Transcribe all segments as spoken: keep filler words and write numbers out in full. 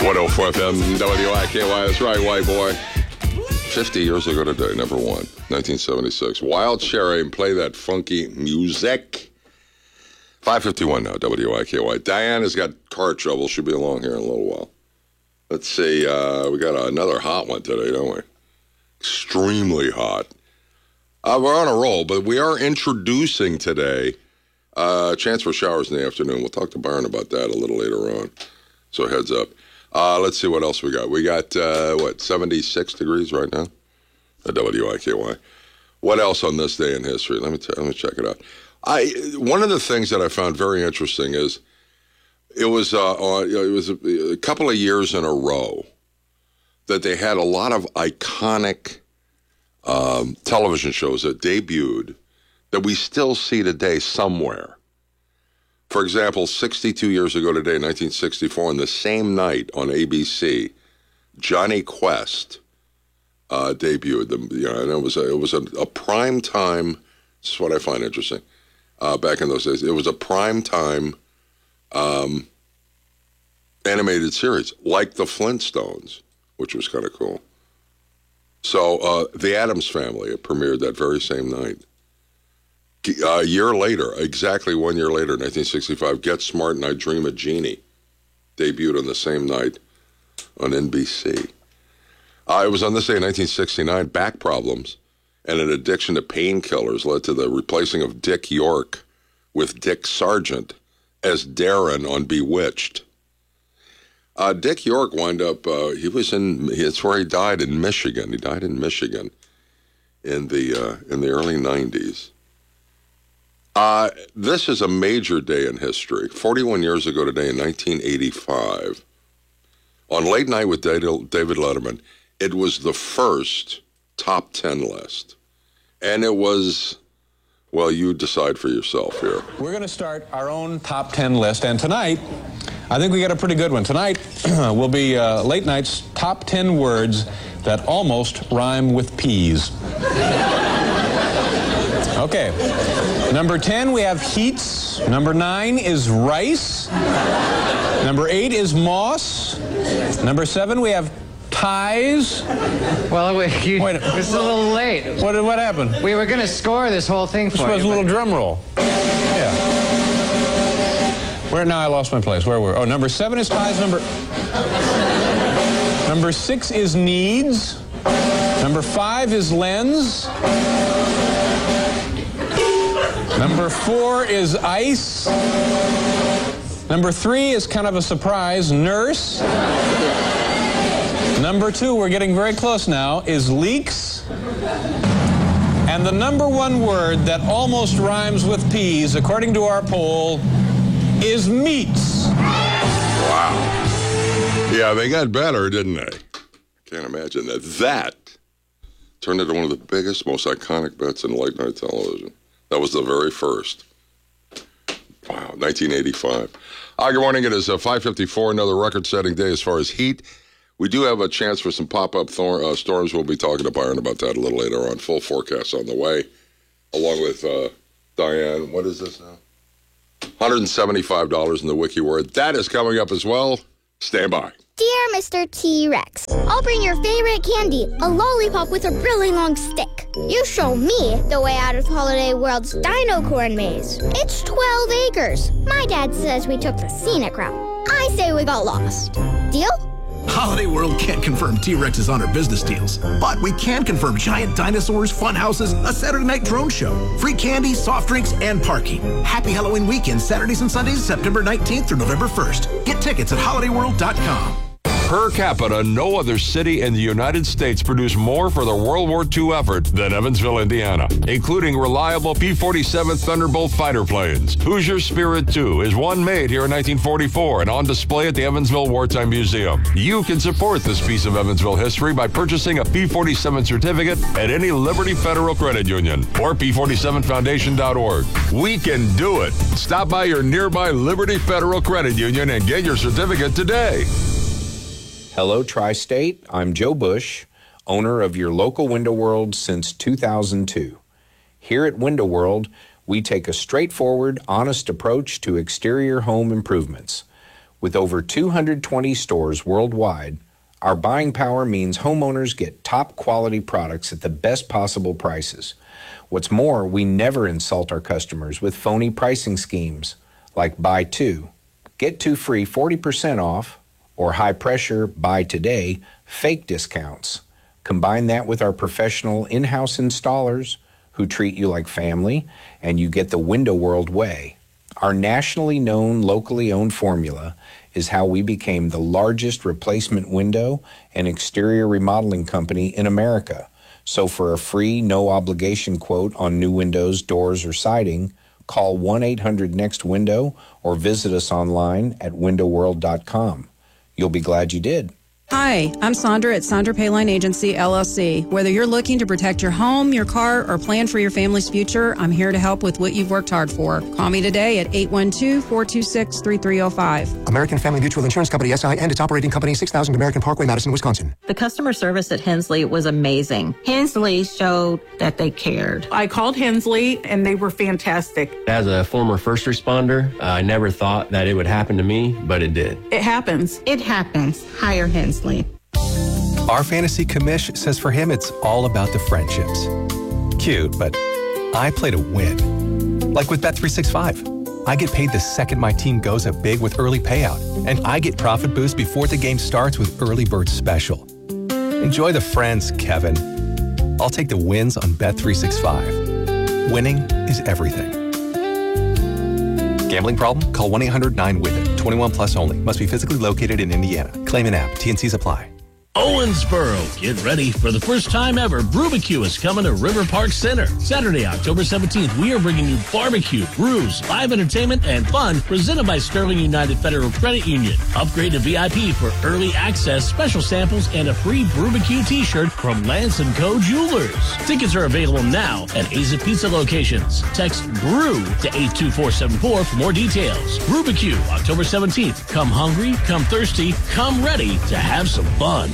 one oh four F M, W I K Y. That's right, white boy. fifty years ago today, number one, nineteen seventy-six. Wild Cherry, and play that funky music. five fifty-one now, W I K Y. Diane has got car trouble. She'll be along here in a little while. Let's see. Uh, we got another hot one today, don't we? Extremely hot. Uh, we're on a roll, but we are introducing today uh, a chance for showers in the afternoon. We'll talk to Byron about that a little later on. So heads up. Uh, let's see what else we got. We got, uh, what, seventy-six degrees right now at W I K Y. What else on this day in history? Let me t- let me check it out. I one of the things that I found very interesting is it was uh, on, it was a, a couple of years in a row that they had a lot of iconic um, television shows that debuted that we still see today somewhere. For example, sixty-two years ago today, nineteen sixty-four, on the same night on A B C, Johnny Quest uh, debuted. The, you know, and it was a, it was a, a prime time. This is what I find interesting. Uh, back in those days, it was a prime time um, animated series like the Flintstones, which was kind of cool. So, uh, The Addams Family, it premiered that very same night. A year later, exactly one year later, nineteen sixty-five, Get Smart and I Dream of Jeannie debuted on the same night on N B C. Uh, it was on this day in nineteen sixty-nine, back problems and an addiction to painkillers led to the replacing of Dick York with Dick Sargent as Darren on Bewitched. Uh, Dick York wound up, uh, he was in, it's where he died in Michigan. He died in Michigan in the uh, in the early nineties. Uh, this is a major day in history. forty-one years ago today in nineteen eighty-five, on Late Night with David Letterman, it was the first top ten list. And it was, well, you decide for yourself here. We're going to start our own top ten list. And tonight, I think we got a pretty good one. Tonight will be uh, Late Night's top ten words that almost rhyme with peas. Okay. Number ten, we have heats. Number nine is rice. Number eight is moss. Number seven, we have ties. Well, we, you, Wait, it's a little late. What, what happened? We were going to score this whole thing for This was you. a little drum roll. Yeah. Where now? I lost my place. Where were? Oh, number seven is ties. Number number six is needs. Number five is lens. Number four is ice. Number three is kind of a surprise, nurse. Number two, we're getting very close now, is leaks. And the number one word that almost rhymes with peas, according to our poll, is meats. Wow. Yeah, they got better, didn't they? Can't imagine that. That turned into one of the biggest, most iconic bets in late night television. That was the very first. Wow, nineteen eighty-five. Uh, good morning. It is uh, five fifty-four, another record-setting day as far as heat. We do have a chance for some pop-up thor- uh, storms. We'll be talking to Byron about that a little later on. Full forecast on the way, along with uh, Diane. What is this now? one hundred seventy-five dollars in the wiki word. That is coming up as well. Stand by. Dear Mister T-Rex, I'll bring your favorite candy, a lollipop with a really long stick. You show me the way out of Holiday World's Dino Corn Maze. It's twelve acres. My dad says we took the scenic route. I say we got lost. Deal? Holiday World can't confirm T-Rexes on our business deals, but we can confirm giant dinosaurs, fun houses, a Saturday night drone show, free candy, soft drinks, and parking. Happy Halloween weekend, Saturdays and Sundays, September nineteenth through November first. Get tickets at holiday world dot com. Per capita, no other city in the United States produced more for the World War Two effort than Evansville, Indiana, including reliable P forty-seven Thunderbolt fighter planes. Hoosier Spirit two is one made here in nineteen forty-four and on display at the Evansville Wartime Museum. You can support this piece of Evansville history by purchasing a P forty-seven certificate at any Liberty Federal Credit Union or P forty-seven foundation dot org. We can do it. Stop by your nearby Liberty Federal Credit Union and get your certificate today. Hello, Tri-State. I'm Joe Bush, owner of your local Window World since two thousand two. Here at Window World, we take a straightforward, honest approach to exterior home improvements. With over two hundred twenty stores worldwide, our buying power means homeowners get top quality products at the best possible prices. What's more, we never insult our customers with phony pricing schemes like buy two, get two free forty percent off, or high pressure buy today fake discounts. Combine that with our professional in-house installers who treat you like family, and you get the Window World way. Our nationally known, locally owned formula is how we became the largest replacement window and exterior remodeling company in America. So for a free, no-obligation quote on new windows, doors, or siding, call one eight hundred next window or visit us online at window world dot com. You'll be glad you did. Hi, I'm Sandra at Sandra Payline Agency, L L C. Whether you're looking to protect your home, your car, or plan for your family's future, I'm here to help with what you've worked hard for. Call me today at eight one two, four two six, three three zero five. American Family Mutual Insurance Company, S I, and its operating company, six thousand American Parkway, Madison, Wisconsin. The customer service at Hensley was amazing. Hensley showed that they cared. I called Hensley, and they were fantastic. As a former first responder, uh, I never thought that it would happen to me, but it did. It happens. It happens. Hire Hensley. Our fantasy commish says for him it's all about the friendships. Cute, but I play to win. Like with Bet three sixty-five. I get paid the second my team goes up big with early payout, and I get profit boost before the game starts with Early Bird Special. Enjoy the friends, Kevin. I'll take the wins on Bet three sixty-five. Winning is everything. Gambling problem? Call one eight hundred nine with it. twenty-one plus only. Must be physically located in Indiana. Claim an app. T and Cs apply. Owensboro, get ready for the first time ever. Brubacue is coming to River Park Center. Saturday, October seventeenth, we are bringing you barbecue, brews, live entertainment, and fun presented by Sterling United Federal Credit Union. Upgrade to V I P for early access, special samples, and a free Brubacue t-shirt from Lance and Co. Jewelers. Tickets are available now at Aza Pizza locations. Text BREW to eight two four seven four for more details. Brubacue, October seventeenth. Come hungry, come thirsty, come ready to have some fun.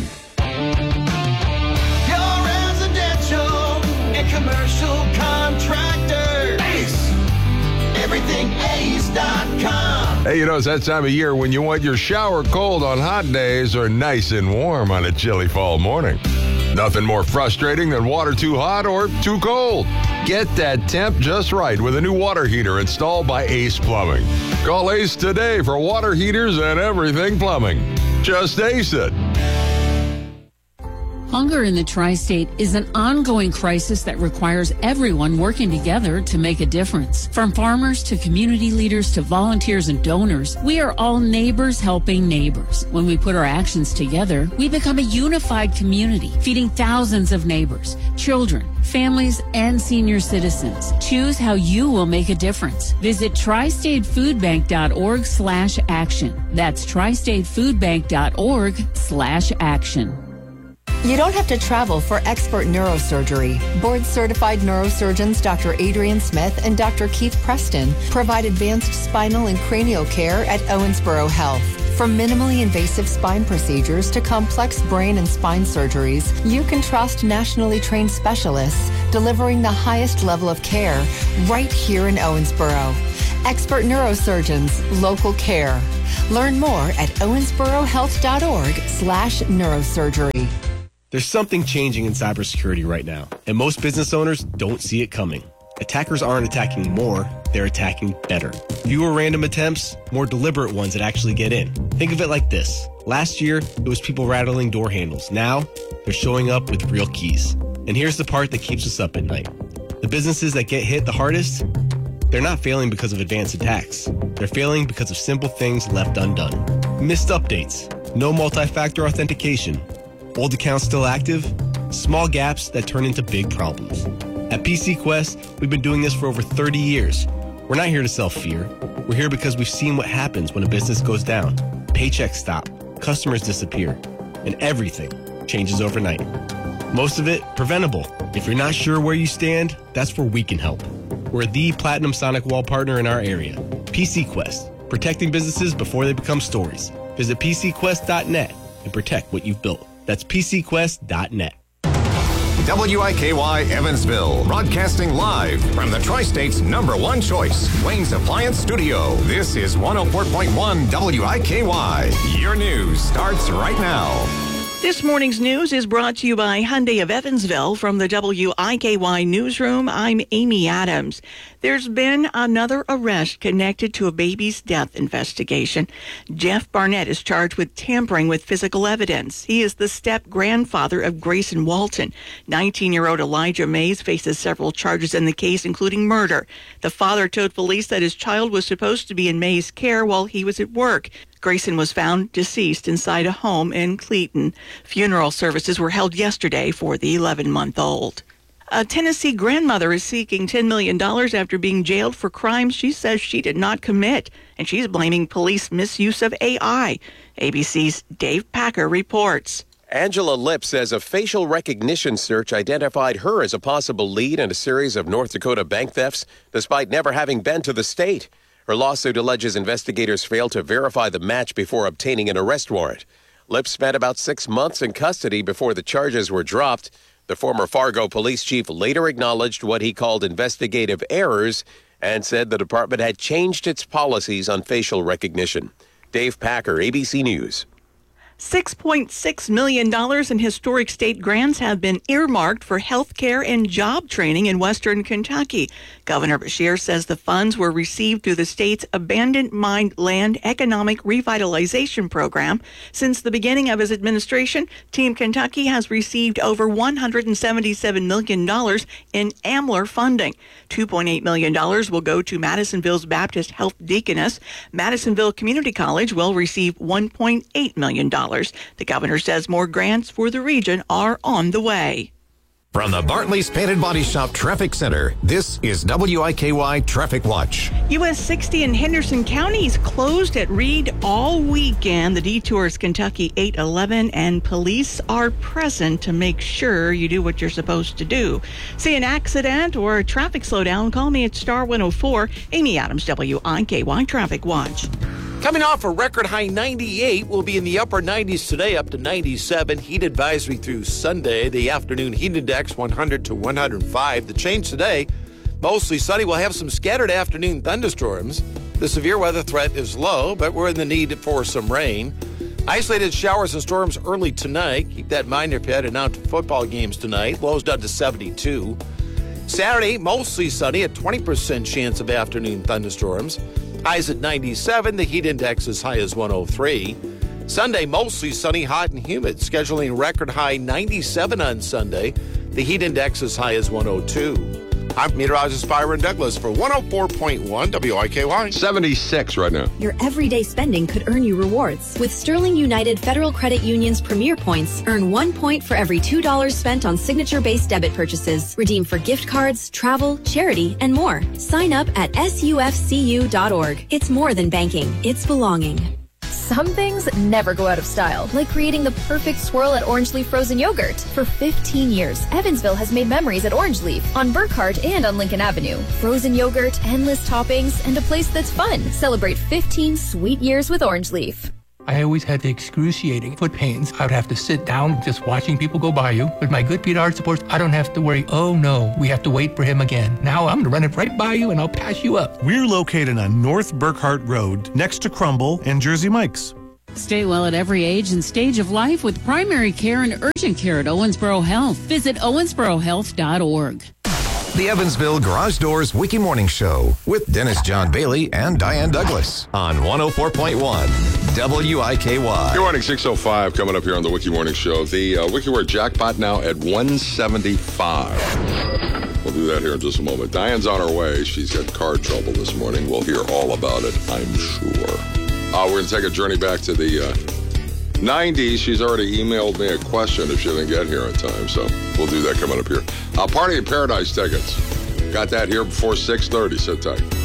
Your residential and commercial contractor. Ace. Everything ace dot com. Hey, you know, it's that time of year when you want your shower cold on hot days or nice and warm on a chilly fall morning. Nothing more frustrating than water too hot or too cold. Get that temp just right with a new water heater installed by Ace Plumbing. Call Ace today for water heaters and everything plumbing. Just Ace it. Hunger in the tri-state is an ongoing crisis that requires everyone working together to make a difference. From farmers to community leaders to volunteers and donors, we are all neighbors helping neighbors. When we put our actions together, we become a unified community, feeding thousands of neighbors, children, families, and senior citizens. Choose how you will make a difference. Visit tri state food bank dot org slash action. That's tri state food bank dot org slash action. You don't have to travel for expert neurosurgery. Board-certified neurosurgeons Doctor Adrian Smith and Doctor Keith Preston provide advanced spinal and cranial care at Owensboro Health. From minimally invasive spine procedures to complex brain and spine surgeries, you can trust nationally trained specialists delivering the highest level of care right here in Owensboro. Expert neurosurgeons, local care. Learn more at owensboro health dot org slash neurosurgery. There's something changing in cybersecurity right now, and most business owners don't see it coming. Attackers aren't attacking more, they're attacking better. Fewer random attempts, more deliberate ones that actually get in. Think of it like this. Last year, it was people rattling door handles. Now, they're showing up with real keys. And here's the part that keeps us up at night. The businesses that get hit the hardest, they're not failing because of advanced attacks. They're failing because of simple things left undone. Missed updates, no multi-factor authentication, old accounts still active, small gaps that turn into big problems. At P C Quest, we've been doing this for over thirty years. We're not here to sell fear. We're here because we've seen what happens when a business goes down. Paychecks stop, customers disappear, and everything changes overnight. Most of it preventable. If you're not sure where you stand, that's where we can help. We're the Platinum Sonic Wall partner in our area. P C Quest, protecting businesses before they become stories. Visit p c quest dot net and protect what you've built. That's p c quest dot net. W I K Y Evansville, broadcasting live from the Tri-State's number one choice, Wayne's Appliance Studio. This is one oh four point one W I K Y. Your news starts right now. This morning's news is brought to you by Hyundai of Evansville. From the W I K Y newsroom, I'm Amy Adams. There's been another arrest connected to a baby's death investigation. Jeff Barnett is charged with tampering with physical evidence. He is the step-grandfather of Grayson Walton. nineteen-year-old Elijah Mays faces several charges in the case, including murder. The father told police that his child was supposed to be in Mays' care while he was at work. Grayson was found deceased inside a home in Cleeton. Funeral services were held yesterday for the eleven-month-old. A Tennessee grandmother is seeking ten million dollars after being jailed for crimes she says she did not commit, and she's blaming police misuse of A I. A B C's Dave Packer reports. Angela Lipp says a facial recognition search identified her as a possible lead in a series of North Dakota bank thefts, despite never having been to the state. Her lawsuit alleges investigators failed to verify the match before obtaining an arrest warrant. Lipp spent about six months in custody before the charges were dropped. The former Fargo police chief later acknowledged what he called investigative errors and said the department had changed its policies on facial recognition. Dave Packer, A B C News. six point six million dollars in historic state grants have been earmarked for health care and job training in western Kentucky. Governor Beshear says the funds were received through the state's Abandoned Mine Land Economic Revitalization Program. Since the beginning of his administration, Team Kentucky has received over one hundred seventy-seven million dollars in AMLR funding. two point eight million dollars will go to Madisonville's Baptist Health Deaconess. Madisonville Community College will receive one point eight million dollars. The governor says more grants for the region are on the way. From the Bartley's Painted Body Shop Traffic Center, this is W I K Y Traffic Watch. U S sixty in Henderson County is closed at Reed all weekend. The detour is Kentucky eight eleven, and police are present to make sure you do what you're supposed to do. See an accident or a traffic slowdown, call me at Star one oh four. Amy Adams, W I K Y Traffic Watch. Coming off a record high ninety-eight, we'll be in the upper nineties today, up to ninety-seven. Heat advisory through Sunday. The afternoon heat index one hundred to one hundred five. The change today, mostly sunny. We'll have some scattered afternoon thunderstorms. The severe weather threat is low, but we're in the need for some rain. Isolated showers and storms early tonight. Keep that in mind if you're heading out to football games tonight. Lows down to seventy-two. Saturday, mostly sunny, a twenty percent chance of afternoon thunderstorms. Highs at ninety-seven. The heat index is high as one oh three. Sunday, mostly sunny, hot, and humid. Scheduling record high ninety-seven on Sunday. The heat index is high as one oh two. I'm meteorologist Byron Douglas for one oh four point one W I K Y. seventy-six right now. Your everyday spending could earn you rewards. With Sterling United Federal Credit Union's Premier Points, earn one point for every two dollars spent on signature-based debit purchases. Redeem for gift cards, travel, charity, and more. Sign up at S U F C U dot org. It's more than banking. It's belonging. Some things never go out of style, like creating the perfect swirl at Orange Leaf Frozen Yogurt. For fifteen years, Evansville has made memories at Orange Leaf, on Burkhart and on Lincoln Avenue. Frozen yogurt, endless toppings, and a place that's fun. Celebrate fifteen sweet years with Orange Leaf. I always had the excruciating foot pains. I would have to sit down just watching people go by you. With my good Peter Art supports, I don't have to worry, oh no, we have to wait for him again. Now I'm going to run it right by you and I'll pass you up. We're located on North Burkhart Road, next to Crumble and Jersey Mike's. Stay well at every age and stage of life with primary care and urgent care at Owensboro Health. Visit owensboro health dot org. The Evansville Garage Doors Wiki Morning Show with Dennis John Bailey and Diane Douglas on one oh four point one W I K Y. Good morning, six oh five coming up here on the Wiki Morning Show. The uh, WikiWare jackpot now at one seventy-five. We'll do that here in just a moment. Diane's on her way. She's got car trouble this morning. We'll hear all about it, I'm sure. Uh, we're going to take a journey back to the uh, nineties. She's already emailed me a question if she didn't get here in time, so we'll do that coming up here. Uh, Party in Paradise tickets. Got that here before six thirty. Sit tight.